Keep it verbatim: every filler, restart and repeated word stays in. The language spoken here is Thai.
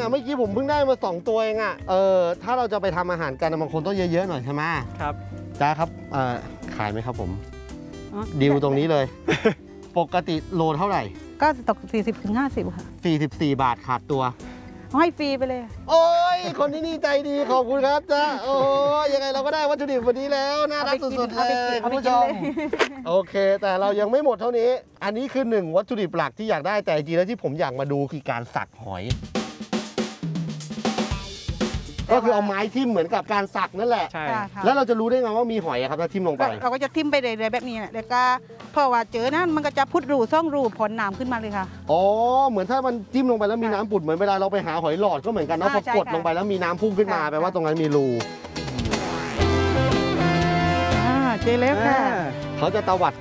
อ่ะเมื่อกี้ผมเพิ่งได้มาสองตัวเองอ่ะเออถ้าเราจะไปทำอาหารกันบางคนต้องเยอะๆหน่อยใช่ไหมครับจ้าครับเอ่อขายไหมครับผมดิวตรงนี้เลย ปกติโลเท่าไหร่ก็ตก สี่สิบถึงห้าสิบ ค่ะสี่สิบสี่บาทขาดตัวให้ฟรีไปเลยโอ้ยคนที่นี่ใจดีขอบคุณครับจ้าโอ้ยยังไงเราก็ได้วัตถุดิบวันนี้แล้วน่ารักสุดๆเลยคุณผู้ชมโอเคแต่เรายังไม่หมดเท่านี้อันนี้คือหนึ่งวัตถุดิบหลักที่อยากได้แต่จริงๆแล้วที่ผมอยากมาดูคือการสักหอยก็คือเอาไม้ทิ่มเหมือนกับการสักนั่นแหละใช่แล้วเราจะรู้ได้ไงว่ามีหอยครับถ้าทิ่มลงไปเราก็จะทิ่มไปเลยๆแบบนี้แหละแล้วก็พอว่าเจอนั้นมันก็จะพุดรูซ่องรูผลน้ำขึ้นมาเลยค่ะอ๋อเหมือนถ้ามันจิ้มลงไปแล้วมีน้ำปุดเหมือนเวลาเราไปหาหอยหลอดก็เหมือนกันเนาะพอกดลงไปแล้วมีน้ำพุ่งขึ้นมาแปลว่าตรงนั้นมีรูเจอแล้วค่ะเขาจะตวัด